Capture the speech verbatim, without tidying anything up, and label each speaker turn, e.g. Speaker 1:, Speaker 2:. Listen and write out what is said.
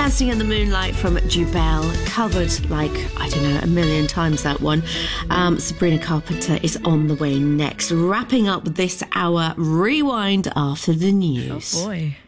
Speaker 1: Dancing in the Moonlight from Jubel, covered like, I don't know, a million times that one. Um, Sabrina Carpenter is on the way next. Wrapping up this hour, Rewind after the news.
Speaker 2: Oh boy.